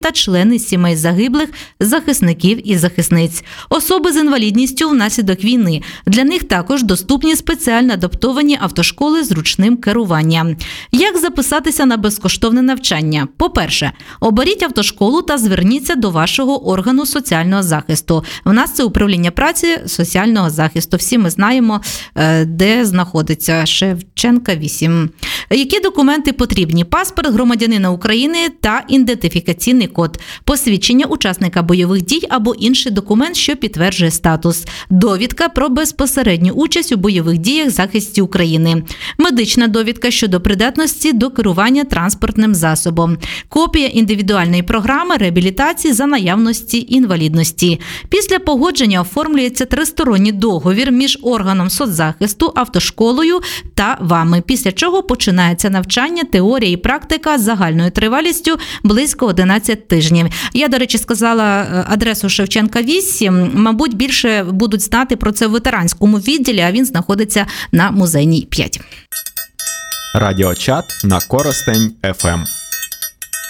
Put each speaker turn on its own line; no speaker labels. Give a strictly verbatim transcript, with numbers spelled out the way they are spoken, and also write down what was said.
та члени сімей загиблих захисників і захисниць, особи з інвалідністю внаслідок війни. Для них також доступні спеціально адаптовані автошколи з ручним керуванням. Як записатися на безкоштовне навчання? По-перше, оберіть автошколу та зверніться до вашого органу соціального захисту. У нас це управління праці соціального захисту. Всі ми знаємо, де знаходиться Шевченка, вісім. Які документи потрібні? Паспорт громадянина України та ідентифікаційний код, посвідчення учасника бойових дій або інший документ, що підтверджує статус, довідка про безпосередню участь у бойових діях захисті України, медична довідка щодо придатності до керування транспортним засобом, копія індивідуальної програми реабілітації за наявності інвалідності. Після погодження оформлюється тристоронній договір між органом соцзахисту, автошколою та вами, після чого починається навчання, теорія і практика з загальною тривалістю близько одинадцять тижнів. Я, до речі, сказала адресу Шевченка, вісім. Мабуть, більше будуть знати про це в ветеранському відділі, а він знаходиться на Музейній, п'ять.
Радіочат на Коростень еф ем.